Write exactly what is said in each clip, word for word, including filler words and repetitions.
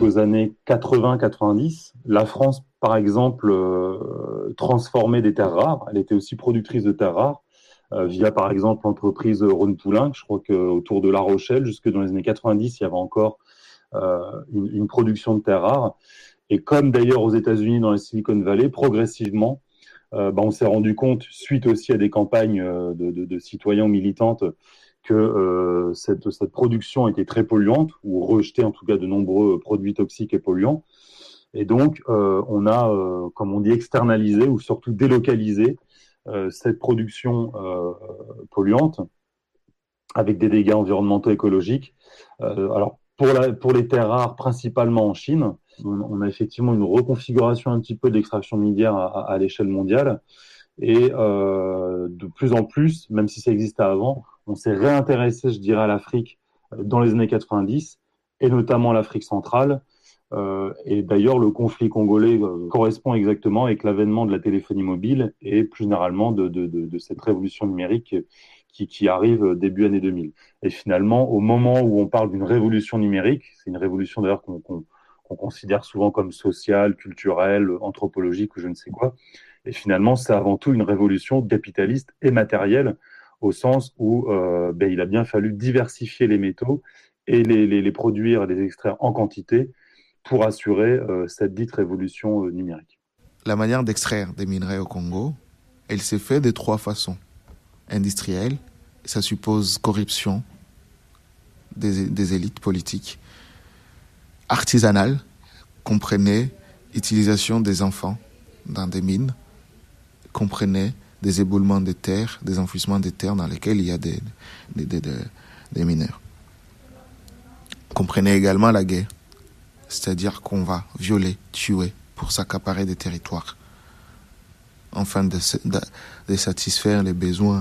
jusqu'aux années quatre-vingts quatre-vingt-dix, la France, par exemple, euh, transformait des terres rares. Elle était aussi productrice de terres rares, euh, via, par exemple, l'entreprise Rhône-Poulenc. Je crois qu'autour de La Rochelle, jusque dans les années quatre-vingt-dix, il y avait encore euh, une, une production de terres rares. Et comme d'ailleurs aux États-Unis, dans la Silicon Valley, progressivement, euh, bah, on s'est rendu compte, suite aussi à des campagnes euh, de, de, de citoyens militantes, que euh, cette, cette production était très polluante, ou rejetait en tout cas de nombreux produits toxiques et polluants. Et donc, euh, on a, euh, comme on dit, externalisé ou surtout délocalisé euh, cette production euh, polluante avec des dégâts environnementaux écologiques. Euh, alors, pour, la, pour les terres rares, principalement en Chine, on, on a effectivement une reconfiguration un petit peu d'extraction minière à, à, à l'échelle mondiale. Et euh, de plus en plus, même si ça existait avant, on s'est réintéressé, je dirais, à l'Afrique dans les années quatre-vingt-dix, et notamment l'Afrique centrale. Euh, et d'ailleurs, le conflit congolais euh, correspond exactement avec l'avènement de la téléphonie mobile et plus généralement de, de, de, de cette révolution numérique qui, qui arrive début année deux mille. Et finalement, au moment où on parle d'une révolution numérique, c'est une révolution d'ailleurs qu'on qu'on, qu'on considère souvent comme sociale, culturelle, anthropologique ou je ne sais quoi, et finalement, c'est avant tout une révolution capitaliste et matérielle, au sens où euh, ben, il a bien fallu diversifier les métaux et les, les, les produire, les extraire en quantité pour assurer euh, cette dite révolution euh, numérique. La manière d'extraire des minerais au Congo, elle s'est faite de trois façons. Industrielle, ça suppose corruption des, des élites politiques. Artisanale, comprenait utilisation des enfants dans des mines, comprenait des éboulements de terre, des enfouissements de terre dans lesquels il y a des, des, des, des, des mineurs. Comprenait également la guerre, c'est-à-dire qu'on va violer, tuer pour s'accaparer des territoires, afin de, de, de satisfaire les besoins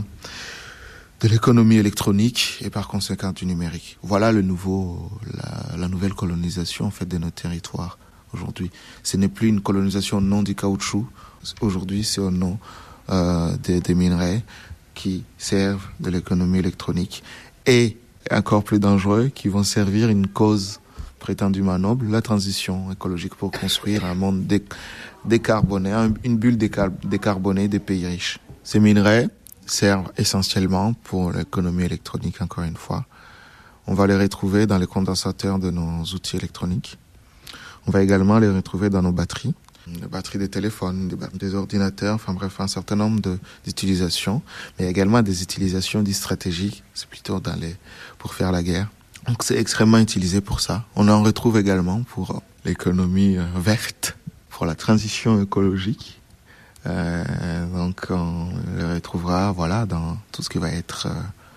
de l'économie électronique et par conséquent du numérique. Voilà le nouveau, la, la nouvelle colonisation en fait de nos territoires aujourd'hui. Ce n'est plus une colonisation au nom du caoutchouc. Aujourd'hui, c'est au nom euh, des, des minerais qui servent de l'économie électronique et encore plus dangereux, qui vont servir une cause prétendument noble, la transition écologique pour construire un monde dé, décarboné, une bulle décar, décarbonée des pays riches. Ces minerais servent essentiellement pour l'économie électronique, encore une fois. On va les retrouver dans les condensateurs de nos outils électroniques. On va également les retrouver dans nos batteries, les batteries des téléphones, des, des ordinateurs, enfin bref, un certain nombre de, d'utilisations, mais également des utilisations dites stratégiques, c'est plutôt dans les, pour faire la guerre. Donc c'est extrêmement utilisé pour ça. On en retrouve également pour l'économie verte, pour la transition écologique. Euh, donc on le retrouvera voilà, dans tout ce qui va être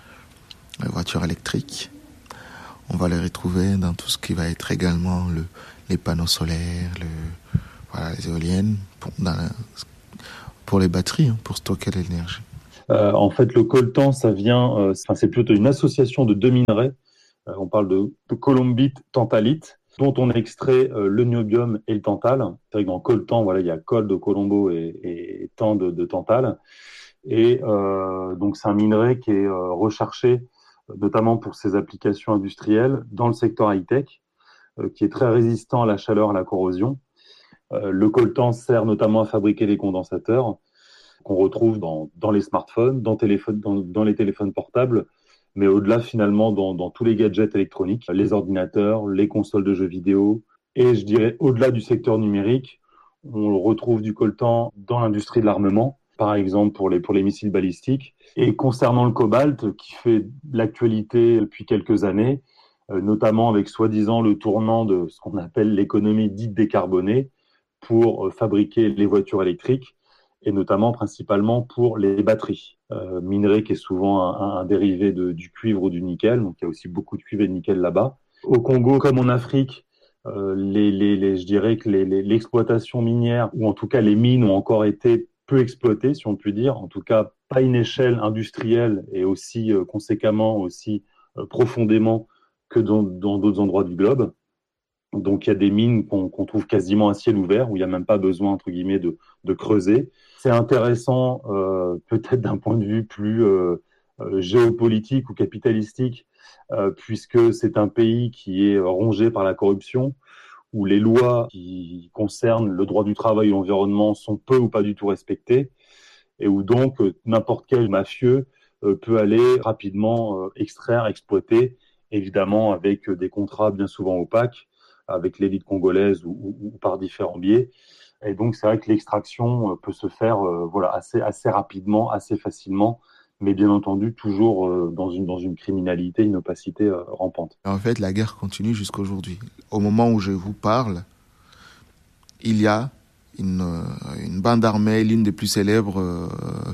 euh, voitures électriques. On va les retrouver dans tout ce qui va être également le, les panneaux solaires, le, voilà, les éoliennes, pour, dans la, pour les batteries, hein, pour stocker l'énergie. Euh, en fait, le coltan, ça vient, euh, c'est, c'est plutôt une association de deux minerais. Euh, on parle de, de colombite, tantalite, dont on extrait euh, le niobium et le tantal. C'est vrai que dans coltan, voilà, il y a col de colombo et, et tan de, de tantal. Et euh, donc, c'est un minerai qui est euh, recherché, notamment pour ses applications industrielles, dans le secteur high-tech, euh, qui est très résistant à la chaleur, à la corrosion. Euh, le coltan sert notamment à fabriquer des condensateurs qu'on retrouve dans, dans les smartphones, dans, téléphone, dans, dans les téléphones portables, mais au-delà finalement dans, dans tous les gadgets électroniques, les ordinateurs, les consoles de jeux vidéo, et je dirais au-delà du secteur numérique, on retrouve du coltan dans l'industrie de l'armement, par exemple pour les, pour les missiles balistiques. Et concernant le cobalt, qui fait l'actualité depuis quelques années, euh, notamment avec soi-disant le tournant de ce qu'on appelle l'économie dite décarbonée pour euh, fabriquer les voitures électriques, et notamment principalement pour les batteries. Euh, minerai qui est souvent un, un dérivé de, du cuivre ou du nickel, donc il y a aussi beaucoup de cuivre et de nickel là-bas. Au Congo, comme en Afrique, euh, les, les, les, je dirais que les, les, l'exploitation minière, ou en tout cas les mines, ont encore été peu exploitées, si on peut dire, en tout cas pas à une échelle industrielle et aussi euh, conséquemment, aussi euh, profondément que dans, dans d'autres endroits du globe. Donc, il y a des mines qu'on, qu'on trouve quasiment à ciel ouvert, où il n'y a même pas besoin, entre guillemets, de, de creuser. C'est intéressant, euh, peut-être d'un point de vue plus euh, euh, géopolitique ou capitalistique, euh, puisque c'est un pays qui est rongé par la corruption, où les lois qui concernent le droit du travail et l'environnement sont peu ou pas du tout respectées, et où donc n'importe quel mafieux peut aller rapidement extraire, exploiter, évidemment avec des contrats bien souvent opaques, avec l'élite congolaise ou, ou, ou par différents biais. Et donc c'est vrai que l'extraction peut se faire euh, voilà, assez, assez rapidement, assez facilement, mais bien entendu toujours euh, dans, une, dans une criminalité, une opacité euh, rampante. En fait, la guerre continue jusqu'à aujourd'hui. Au moment où je vous parle, il y a une, une bande armée, l'une des plus célèbres, euh,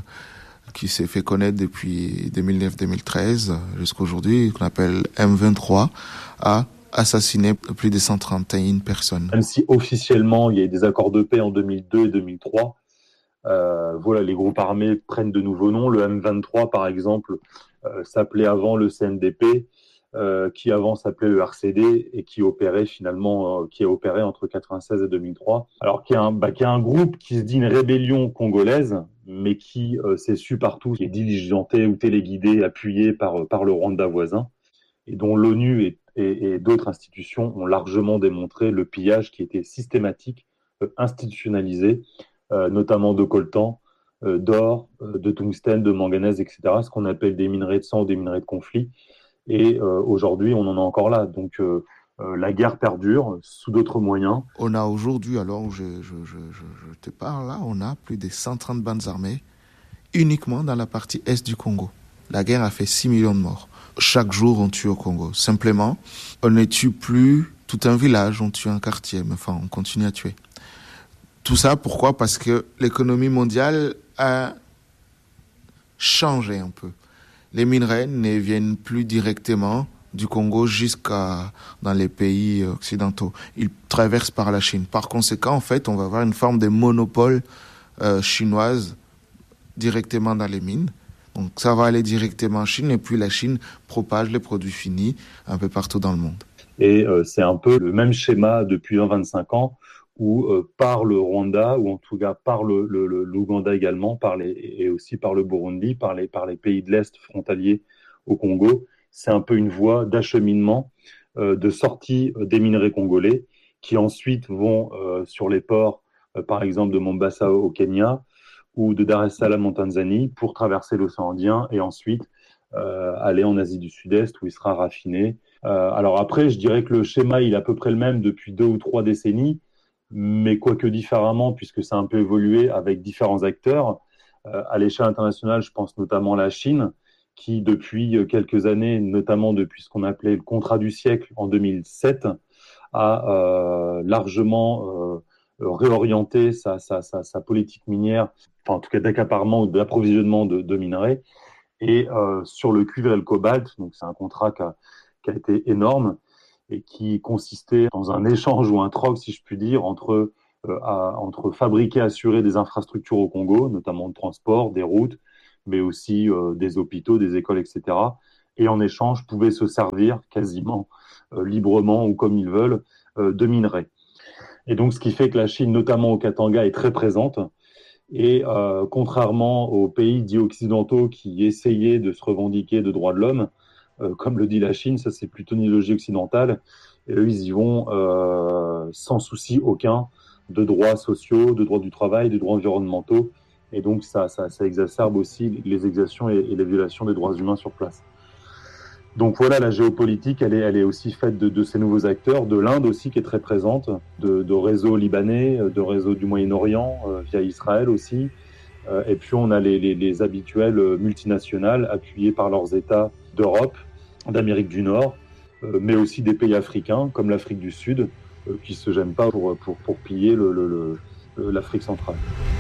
qui s'est fait connaître depuis deux mille neuf deux mille treize jusqu'à aujourd'hui, qu'on appelle M vingt-trois, a assassiné plus de cent trente et une personnes. Même si officiellement il y a eu des accords de paix en deux mille deux et deux mille trois, euh, voilà, les groupes armés prennent de nouveaux noms. Le M vingt-trois, par exemple, euh, s'appelait avant le C N D P, euh, qui avant s'appelait le R C D et qui opérait finalement, euh, qui a opéré entre quatre-vingt-seize et deux mille trois. Alors qu'il y a un, bah, qu'il y a un groupe qui se dit une rébellion congolaise, mais qui euh, s'est su partout, qui est diligenté ou téléguidé, appuyé par, par le Rwanda voisin, et dont l'ONU et, et, et d'autres institutions ont largement démontré le pillage qui était systématique, euh, institutionnalisé, euh, notamment de coltan, euh, d'or, euh, de tungstène, de manganèse, et cetera, ce qu'on appelle des minerais de sang ou des minerais de conflit. Et euh, aujourd'hui, on en est encore là. Donc, euh, euh, la guerre perdure sous d'autres moyens. On a aujourd'hui, alors où je, je, je, je te parle là, on a plus de cent trente bandes armées uniquement dans la partie est du Congo. La guerre a fait six millions de morts. Chaque jour, on tue au Congo. Simplement, on ne tue plus tout un village, on tue un quartier, mais enfin, on continue à tuer. Tout ça, pourquoi ? Parce que l'économie mondiale a changé un peu. Les minerais ne viennent plus directement du Congo jusqu'à dans les pays occidentaux. Ils traversent par la Chine. Par conséquent, en fait, on va avoir une forme de monopole euh, chinoise directement dans les mines. Donc ça va aller directement en Chine et puis la Chine propage les produits finis un peu partout dans le monde. Et euh, c'est un peu le même schéma depuis vingt à vingt-cinq ans où euh, par le Rwanda, ou en tout cas par le, le, le, l'Ouganda également, par les, et aussi par le Burundi, par les, par les pays de l'Est frontaliers au Congo, c'est un peu une voie d'acheminement, euh, de sortie des minerais congolais qui ensuite vont euh, sur les ports, euh, par exemple de Mombasa au Kenya ou de Dar es Salaam en Tanzanie pour traverser l'océan Indien et ensuite euh, aller en Asie du Sud-Est où il sera raffiné. Euh, alors après, je dirais que le schéma il est à peu près le même depuis deux ou trois décennies, mais quoique différemment, puisque ça a un peu évolué avec différents acteurs. Euh, à l'échelle internationale, je pense notamment à la Chine, qui depuis quelques années, notamment depuis ce qu'on appelait le contrat du siècle en deux mille sept, a euh, largement euh, réorienté sa, sa, sa, sa politique minière, enfin en tout cas d'accaparement ou d'approvisionnement de, de minerais, et euh, sur le cuivre et le cobalt, donc c'est un contrat qui a, qui a été énorme, et qui consistait dans un échange ou un troc, si je puis dire, entre, euh, à, entre fabriquer et assurer des infrastructures au Congo, notamment de transport, des routes, mais aussi euh, des hôpitaux, des écoles, et cetera. Et en échange, pouvaient se servir quasiment euh, librement ou comme ils veulent euh, de minerais. Et donc, ce qui fait que la Chine, notamment au Katanga, est très présente. Et euh, contrairement aux pays dits occidentaux qui essayaient de se revendiquer de droits de l'homme, Euh, comme le dit la Chine, ça c'est plutôt une idéologie occidentale, et eux ils y vont euh, sans souci aucun de droits sociaux, de droits du travail, de droits environnementaux, et donc ça, ça, ça exacerbe aussi les exactions et, et les violations des droits humains sur place. Donc voilà, la géopolitique, elle est, elle est aussi faite de, de ces nouveaux acteurs, de l'Inde aussi qui est très présente, de, de réseaux libanais, de réseaux du Moyen-Orient, euh, via Israël aussi, euh, et puis on a les, les, les habituelles multinationales appuyées par leurs États d'Europe, d'Amérique du Nord, euh, mais aussi des pays africains comme l'Afrique du Sud, euh, qui ne se gênent pas pour, pour, pour piller le, le, le, l'Afrique centrale.